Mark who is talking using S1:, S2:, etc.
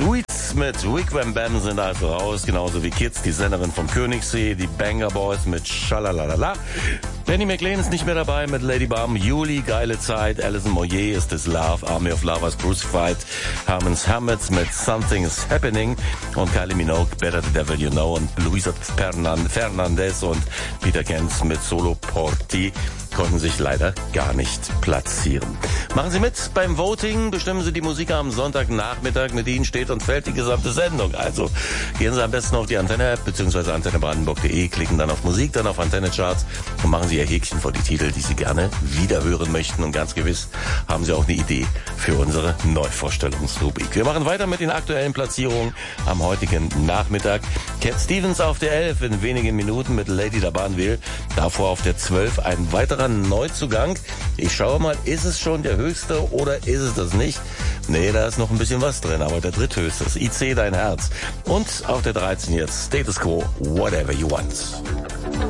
S1: Sweets mit Wigwam Bam sind also raus, genauso wie Kids, die Sängerin vom Königssee, die Banger Boys mit Schalalalala. Penny McLean ist nicht mehr dabei mit Lady Bum, Juli, geile Zeit, Alison Moyet ist This Love, Army of Lovers, Crucified, Herman's Hermits mit Something is Happening und Kylie Minogue, Better the Devil You Know und Luisa Fernandez und Peter Kenz mit Solo Porti konnten sich leider gar nicht platzieren. Machen Sie mit beim Voting, bestimmen Sie die Musik am Sonntagnachmittag, mit Ihnen steht und fällt die gesamte Sendung. Also gehen Sie am besten auf die Antenne-App bzw. antennebrandenburg.de, klicken dann auf Musik, dann auf Antenne-Charts und machen Sie Ihr Häkchen vor die Titel, die Sie gerne wiederhören möchten. Und ganz gewiss haben Sie auch eine Idee für unsere Neuvorstellungsrubrik. Wir machen weiter mit den aktuellen Platzierungen am heutigen Nachmittag. Cat Stevens auf der 11 in wenigen Minuten mit Lady Dabanville. Davor auf der 12 ein weiterer Neuzugang. Ich schaue mal, ist es schon der höchste oder ist es das nicht? Nee, da ist noch ein bisschen was drin, aber der dritthöchste ist IC Dein Herz. Und auf der 13 jetzt Status Quo, Whatever You Want.